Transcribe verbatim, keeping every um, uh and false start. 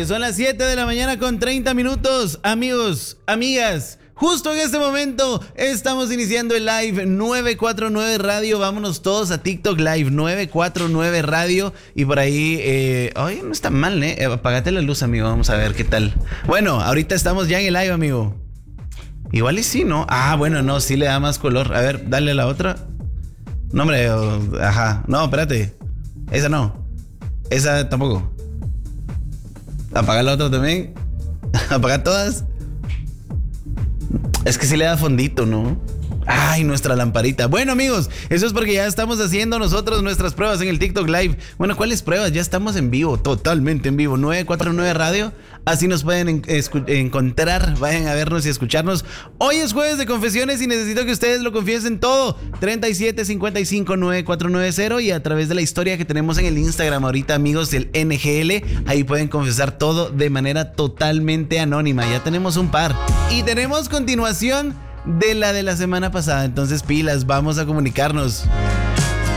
son las siete de la mañana con treinta minutos. Amigos, amigas, justo en este momento estamos iniciando el live nueve cuatro nueve Radio. Vámonos todos a TikTok Live nueve cuatro nueve Radio. Y por ahí, eh, ay, no está mal, ¿eh? Apagate la luz, amigo. Vamos a ver qué tal. Bueno, ahorita estamos ya en el live, amigo. Igual y sí, ¿no? Ah, bueno, no, sí le da más color. A ver, dale a la otra. No, hombre, oh, ajá. No, espérate. Esa no. Esa tampoco. Apagar la otra también. Apagar todas. Es que sí le da fondito, ¿no? Ay, nuestra lamparita. Bueno, amigos, eso es porque ya estamos haciendo nosotros nuestras pruebas en el TikTok Live. Bueno, ¿cuáles pruebas? Ya estamos en vivo, totalmente en vivo. nueve cuatro nueve Radio. Así nos pueden en- escu- encontrar. Vayan a vernos y escucharnos. Hoy es jueves de confesiones y necesito que ustedes lo confiesen todo. treinta y siete cincuenta y cinco nueve cuatro nueve cero y a través de la historia que tenemos en el Instagram ahorita, amigos del N G L, ahí pueden confesar todo de manera totalmente anónima. Ya tenemos un par. Y tenemos continuación de la de la semana pasada. Entonces, pilas, vamos a comunicarnos.